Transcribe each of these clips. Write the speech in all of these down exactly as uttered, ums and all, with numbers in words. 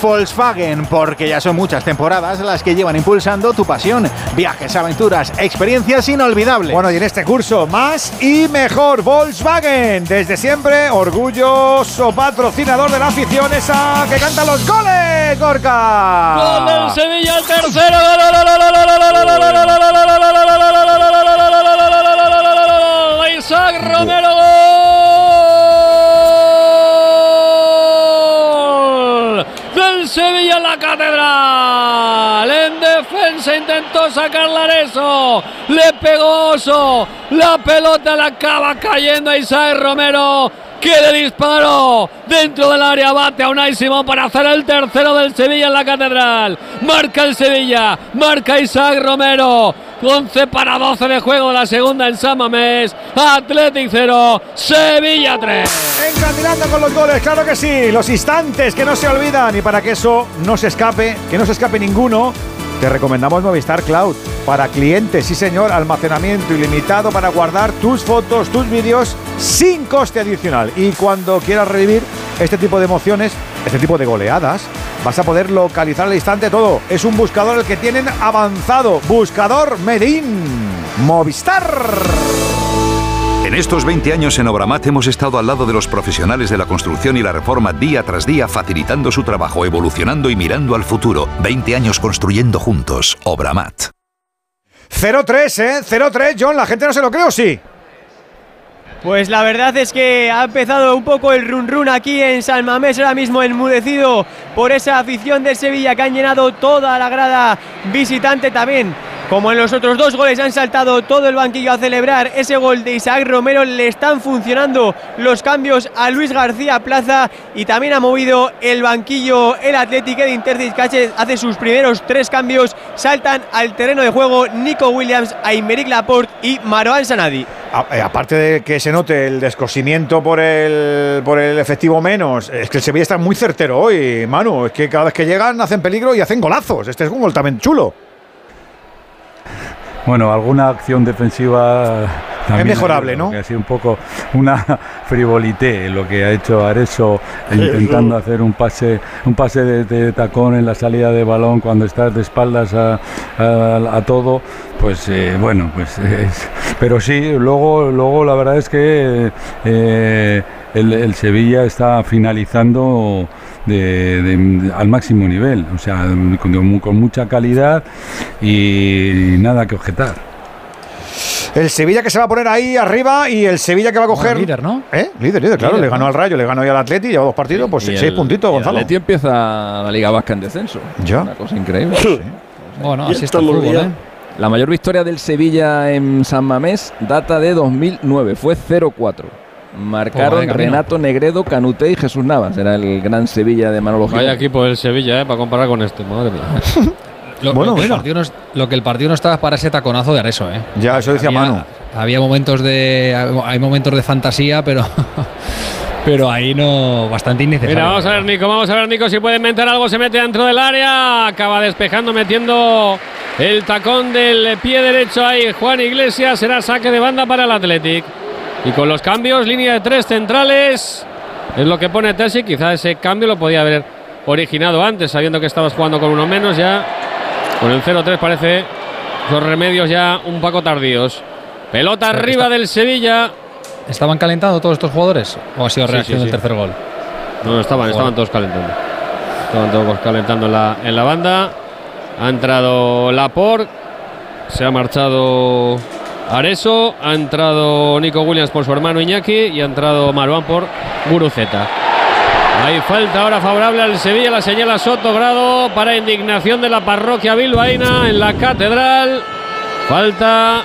Volkswagen, porque ya son muchas temporadas las que llevan impulsando tu pasión. Viajes, aventuras, experiencias inolvidables. Bueno, y en este curso, más y mejor. Volkswagen, desde siempre, orgulloso patrocinador de la afición esa que canta los goles, Gorka. Gol del Sevilla, el tercero. Isaac Romero, gol del Sevilla en la Catedral. En defensa intentó sacar Areso, le pegó Oso, la pelota le acaba cayendo a Isaac Romero, que le disparó dentro del área, bate a Unai Simón para hacer el tercero del Sevilla en la Catedral. Marca el Sevilla, marca Isaac Romero. once para doce de juego de la segunda en San Mamés. Athletic cero, Sevilla tres. Encandilando con los goles, claro que sí. Los instantes que no se olvidan. Y para que eso no se escape, que no se escape ninguno, te recomendamos Movistar Cloud. Para clientes, sí señor, almacenamiento ilimitado para guardar tus fotos, tus vídeos sin coste adicional. Y cuando quieras revivir este tipo de emociones, este tipo de goleadas, vas a poder localizar al instante todo. Es un buscador el que tienen avanzado. Buscador Medin. Movistar. En estos veinte años en Obramat hemos estado al lado de los profesionales de la construcción y la reforma día tras día, facilitando su trabajo, evolucionando y mirando al futuro. veinte años construyendo juntos. Obramat. cero tres, ¿eh? cero tres, John. ¿La gente no se lo cree o sí? Pues la verdad es que ha empezado un poco el run run aquí en San Mamés, ahora mismo enmudecido por esa afición de Sevilla que han llenado toda la grada visitante también. Como en los otros dos goles han saltado todo el banquillo a celebrar ese gol de Isaac Romero, le están funcionando los cambios a Luis García Plaza y también ha movido el banquillo el Athletic. Edin Terzic hace sus primeros tres cambios, saltan al terreno de juego Nico Williams, Aymeric Laporte y Marouane Sanadi. A, aparte de que se note el descosimiento por el, por el efectivo menos, es que el Sevilla está muy certero hoy, Manu. Es que cada vez que llegan hacen peligro y hacen golazos. Este es un gol también chulo. Bueno, alguna acción defensiva también es mejorable, ¿no? Que ha sido un poco una frivolité lo que ha hecho Areso, intentando hacer un pase un pase de, de tacón en la salida de balón cuando estás de espaldas a, a, a todo. Pues eh, bueno, pues es, pero sí, luego luego la verdad es que eh, el, el Sevilla está finalizando De, de, al máximo nivel, o sea, con, con mucha calidad y nada que objetar. El Sevilla que se va a poner ahí arriba y el Sevilla que va a coger. No, líder, ¿no? ¿Eh? Líder, líder, claro. Líder, le ganó ¿no? al Rayo, le ganó ya al Atleti, lleva dos partidos, pues y seis el, puntitos, Gonzalo. El Atleti empieza la Liga Vasca en descenso. Ya. Una cosa increíble. Sí. Bueno, así está el fútbol, ¿eh? La mayor victoria del Sevilla en San Mamés data de dos mil nueve, fue cero cuatro. Marcaron pues Renato Negredo, Canuté y Jesús Navas. Era el gran Sevilla de Manolo Gil. Vaya equipo del Sevilla, eh, para comparar con este. Madre mía. Lo, bueno, lo, que el mira. partido no es, lo que el partido no estaba para ese taconazo de Areso, ¿eh? Ya, eso decía había, Manu. Había momentos de hay momentos de fantasía, pero pero ahí no, bastante innecesario. Mira, vamos a ver Nico, vamos a ver Nico si puede inventar algo, se mete dentro del área, acaba despejando, metiendo el tacón del pie derecho ahí Juan Iglesias, será saque de banda para el Athletic. Y con los cambios, línea de tres centrales, es lo que pone Terzic. Quizá ese cambio lo podía haber originado antes, sabiendo que estabas jugando con uno menos. Ya con el cero tres parece los remedios ya un poco tardíos. Pelota Pero arriba está, del Sevilla. ¿Estaban calentando todos estos jugadores? ¿O ha sido Sí, reacción sí, sí. del tercer gol? No, estaban, estaban todos calentando. Estaban todos calentando en la, en la banda. Ha entrado Laporte, se ha marchado Areso, ha entrado Nico Williams por su hermano Iñaki y ha entrado Marouane por Guruceta. Hay falta ahora favorable al Sevilla, la señala Soto Grado para indignación de la parroquia bilbaína en la Catedral. Falta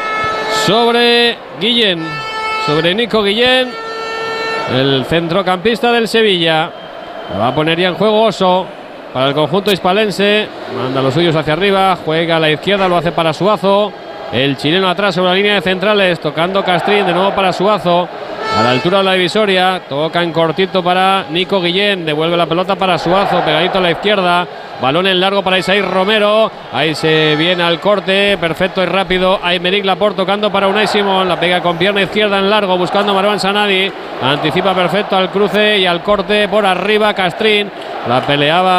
sobre Guillén, sobre Nico Guillén, el centrocampista del Sevilla. La va a poner ya en juego Oso para el conjunto hispalense. Manda los suyos hacia arriba, juega a la izquierda, lo hace para Suazo. El chileno atrás sobre la línea de centrales, tocando Castrín, de nuevo para Suazo. A la altura de la divisoria, toca en cortito para Nico Guillén, devuelve la pelota para Suazo, pegadito a la izquierda, balón en largo para Isaac Romero, ahí se viene al corte, perfecto y rápido, Aymeric Laporte tocando para Unai Simón, la pega con pierna izquierda en largo, buscando a Marouane Sanadi, anticipa perfecto al cruce y al corte por arriba Castrín, la peleaba